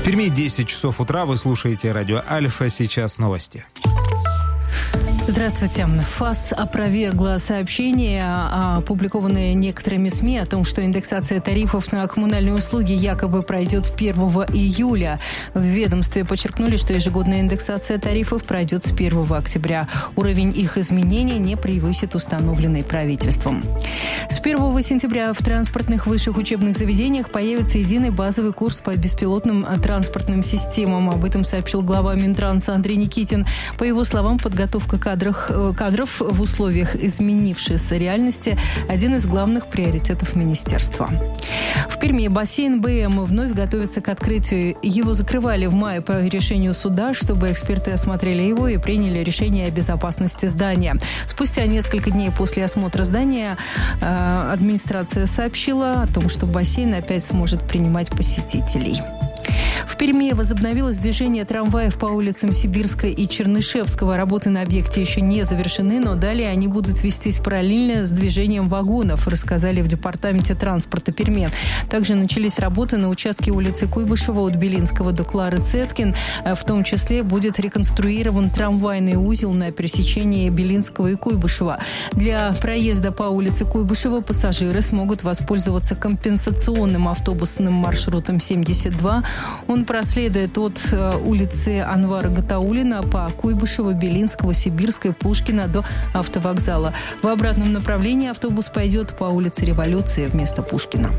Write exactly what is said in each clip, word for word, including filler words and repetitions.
Перми десять часов утра. Вы слушаете радио Альфа. Сейчас новости. Здравствуйте. ФАС опровергла сообщения, опубликованные некоторыми СМИ, о том, что индексация тарифов на коммунальные услуги якобы пройдет первого июля. В ведомстве подчеркнули, что ежегодная индексация тарифов пройдет с первого октября. Уровень их изменений не превысит установленный правительством. С первого сентября в транспортных высших учебных заведениях появится единый базовый курс по беспилотным транспортным системам. Об этом сообщил глава Минтранса Андрей Никитин. По его словам, подготовка кадров кадров в условиях изменившейся реальности – один из главных приоритетов министерства. В Перми бассейн БМ вновь готовится к открытию. Его закрывали в мае по решению суда, чтобы эксперты осмотрели его и приняли решение о безопасности здания. Спустя несколько дней после осмотра здания э, администрация сообщила о том, что бассейн опять сможет принимать посетителей. В Перми возобновилось движение трамваев по улицам Сибирской и Чернышевского. Работы на объекте еще не завершены, но далее они будут вестись параллельно с движением вагонов, рассказали в департаменте транспорта Перми. Также начались работы на участке улицы Куйбышева от Белинского до Клары Цеткин. В том числе будет реконструирован трамвайный узел на пересечении Белинского и Куйбышева. Для проезда по улице Куйбышева пассажиры смогут воспользоваться компенсационным автобусным маршрутом семьдесят два. Он проследует от улицы Анвара Гатауллина по Куйбышева, Белинского, Сибирской, Пушкина до автовокзала. В обратном направлении автобус пойдет по улице Революции вместо Пушкина.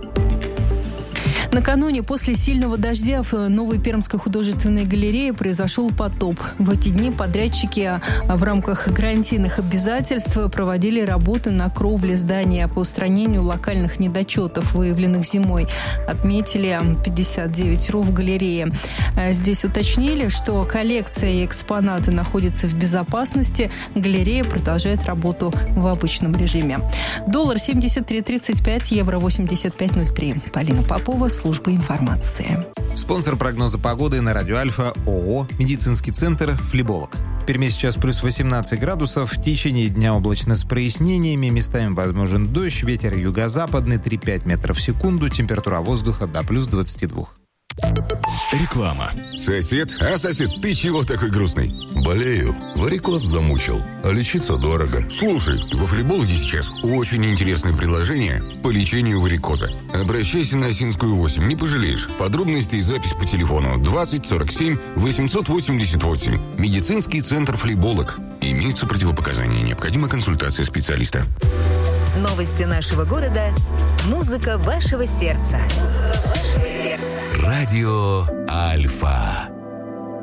Накануне после сильного дождя в Новой Пермской художественной галерее произошел потоп. В эти дни подрядчики в рамках гарантийных обязательств проводили работы на кровле здания по устранению локальных недочетов, выявленных зимой. Отметили пятьдесят девять ров галереи. Здесь уточнили, что коллекция и экспонаты находятся в безопасности. Галерея продолжает работу в обычном режиме. Доллар семьдесят три тридцать пять, евро восемьдесят пять ноль три. Полина Попова, служба информации. Спонсор прогноза погоды на радио Альфа ООО «Медицинский центр Флеболог». В Перми сейчас плюс восемнадцать градусов. В течение дня облачно с прояснениями. Местами возможен дождь. Ветер юго-западный три-пять метров в секунду. Температура воздуха до плюс двадцати двух. Реклама. Сосед? А, сосед, ты чего такой грустный? Болею. Варикоз замучил. А лечиться дорого. Слушай, во Флебологе сейчас очень интересное предложение по лечению варикоза. Обращайся на Осинскую восемь, не пожалеешь. Подробности и запись по телефону двадцать сорок семь восемьсот восемьдесят восемь. Медицинский центр Флеболог. Имеются противопоказания. Необходима консультация специалиста. Новости нашего города. Музыка вашего сердца. Музыка вашего сердца. Радио Альфа.